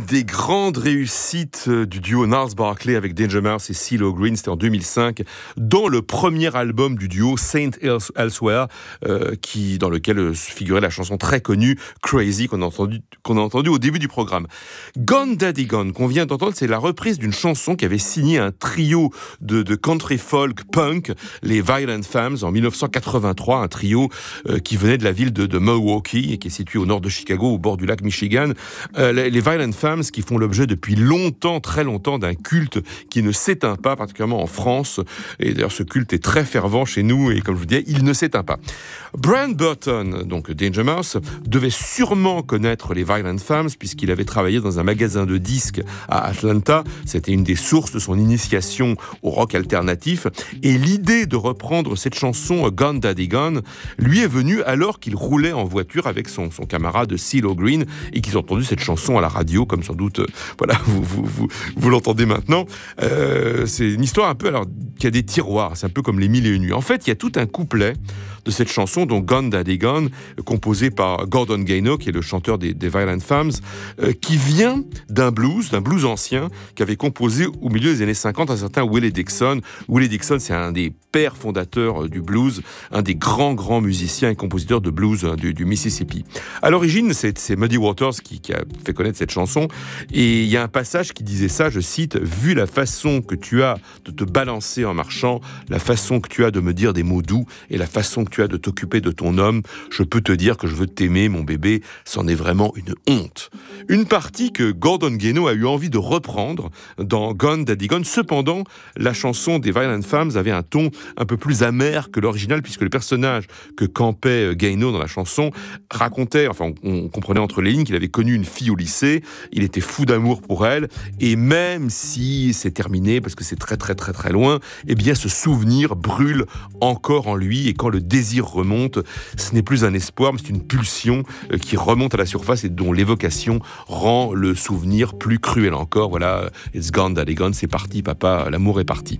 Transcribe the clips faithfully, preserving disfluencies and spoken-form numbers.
Une des grandes réussites du duo Gnarls Barkley avec Danger Mouse et CeeLo Green, c'était en deux mille cinq, dans le premier album du duo Saint Elsewhere, euh, qui, dans lequel figurait la chanson très connue Crazy qu'on a entendu, qu'on a entendu au début du programme. Gone Daddy Gone, qu'on vient d'entendre, c'est la reprise d'une chanson qui avait signé un trio de, de country folk punk, les Violent Femmes, en dix-neuf cent quatre-vingt-trois, un trio euh, qui venait de la ville de, de Milwaukee, et qui est située au nord de Chicago, au bord du lac Michigan. Euh, les, les Violent Femmes qui font l'objet depuis longtemps, très longtemps, d'un culte qui ne s'éteint pas, particulièrement en France. Et d'ailleurs, ce culte est très fervent chez nous, et comme je vous disais, il ne s'éteint pas. Brian Burton, donc Danger Mouse, devait sûrement connaître les Violent Femmes, puisqu'il avait travaillé dans un magasin de disques à Atlanta. C'était une des sources de son initiation au rock alternatif. Et l'idée de reprendre cette chanson Gone Daddy Gone lui est venue alors qu'il roulait en voiture avec son, son camarade CeeLo Green, et qu'ils ont entendu cette chanson à la radio, comme sans doute, euh, voilà, vous, vous, vous, vous l'entendez maintenant. Euh, c'est une histoire un peu, alors, qui a des tiroirs, c'est un peu comme les Mille et une nuits. En fait, il y a tout un couplet de cette chanson, donc Gone Daddy Gone, composé par Gordon Gaynor, qui est le chanteur des, des Violent Femmes, euh, qui vient d'un blues, d'un blues ancien, qu'avait composé au milieu des années cinquante un certain Willie Dixon. Willie Dixon, c'est un des pères fondateurs du blues, un des grands, grands musiciens et compositeurs de blues du, du Mississippi. À l'origine, c'est, c'est Muddy Waters qui, qui a fait connaître cette chanson, et il y a un passage qui disait ça, je cite, « Vu la façon que tu as de te balancer en marchant, la façon que tu as de me dire des mots doux, et la façon que tu as de t'occuper de ton homme, je peux te dire que je veux t'aimer, mon bébé, c'en est vraiment une honte. » Une partie que Gordon Gaynor a eu envie de reprendre dans Gone Daddy Gone. Cependant, la chanson des Violent Femmes avait un ton un peu plus amer que l'original, puisque le personnage que campait Gaynor dans la chanson racontait, enfin on, on comprenait entre les lignes qu'il avait connu une fille au lycée, il était fou d'amour pour elle, et même si c'est terminé, parce que c'est très très très très loin, eh bien ce souvenir brûle encore en lui, et quand le désir remonte, ce n'est plus un espoir, mais c'est une pulsion qui remonte à la surface et dont l'évocation rend le souvenir plus cruel encore. Voilà, it's gone, daddy gone, c'est parti, papa, l'amour est parti.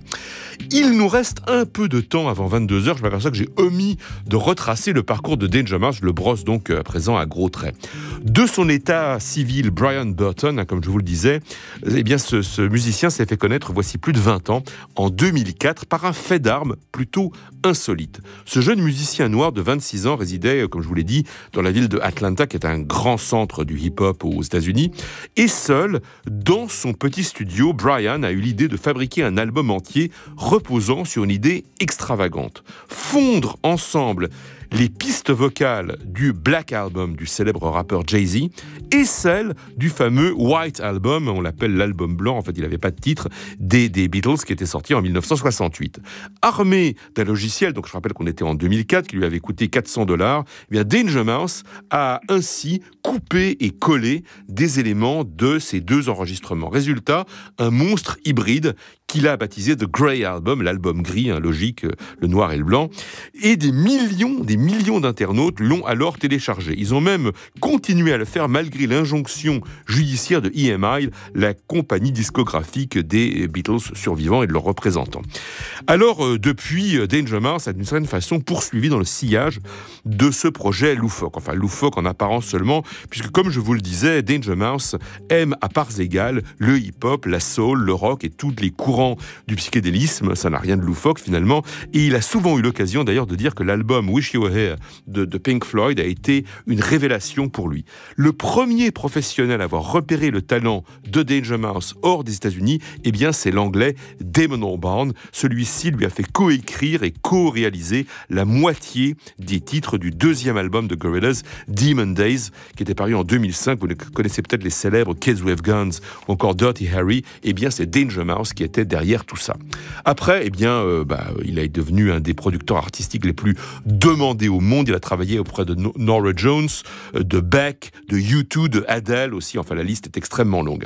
Il nous reste un peu de temps avant vingt-deux heures, je m'aperçois que j'ai omis de retracer le parcours de Danger Mouse, je le brosse donc à présent à gros traits. De son état civil, Brian Burton, hein, comme je vous le disais, eh bien ce, ce musicien s'est fait connaître voici plus de vingt ans, en deux mille quatre, par un fait d'armes plutôt insolite. Ce jeune musicien noir de vingt-six ans résidait, comme je vous l'ai dit, dans la ville de Atlanta, qui est un grand centre du hip-hop aux États-Unis. Et seul, dans son petit studio, Brian a eu l'idée de fabriquer un album entier reposant sur une idée extravagante. Fondre ensemble les pistes vocales du Black Album du célèbre rappeur Jay-Z et celles du fameux White Album, on l'appelle l'album blanc, en fait il n'avait pas de titre, des, des Beatles, qui était sorti en dix-neuf cent soixante-huit. Armé d'un logiciel, donc je rappelle qu'on était en deux mille quatre, qui lui avait coûté quatre cents dollars, eh bien Danger Mouse a ainsi coupé et collé des éléments de ces deux enregistrements. Résultat, un monstre hybride qu'il a baptisé The Grey Album, l'album gris, hein, logique, le noir et le blanc, et des millions, des millions d'internautes l'ont alors téléchargé. Ils ont même continué à le faire malgré l'injonction judiciaire de E M I, la compagnie discographique des Beatles survivants et de leurs représentants. Alors, euh, depuis, Danger Mouse a d'une certaine façon poursuivi dans le sillage de ce projet loufoque. Enfin, loufoque en apparence seulement, puisque comme je vous le disais, Danger Mouse aime à parts égales le hip-hop, la soul, le rock et tous les courants du psychédélisme. Ça n'a rien de loufoque finalement, et il a souvent eu l'occasion d'ailleurs de dire que l'album Wish You Were Here de, de Pink Floyd a été une révélation pour lui. Le premier professionnel à avoir repéré le talent de Danger Mouse hors des États-Unis, eh bien c'est l'anglais Damon Albarn. Celui-ci lui a fait coécrire et co-réaliser la moitié des titres du deuxième album de Gorillaz, Demon Days, qui était paru en deux mille cinq. Vous connaissez peut-être les célèbres Kids with Guns ou encore Dirty Harry. Eh bien c'est Danger Mouse qui était derrière tout ça. Après, eh bien, euh, bah, il est devenu un des producteurs artistiques les plus demandés au monde. Il a travaillé auprès de Norah Jones, de Beck, de U deux, de Adele aussi. Enfin, la liste est extrêmement longue.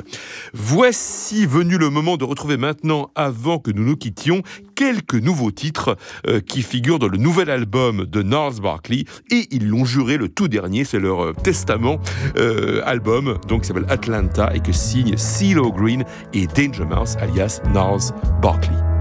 Voici venu le moment de retrouver maintenant, avant que nous nous quittions, quelques nouveaux titres euh, qui figurent dans le nouvel album de Gnarls Barkley. Et ils l'ont juré, le tout dernier, c'est leur euh, testament euh, album, donc qui s'appelle Atlanta et que signent CeeLo Green et Danger Mouse, alias Gnarls Barkley.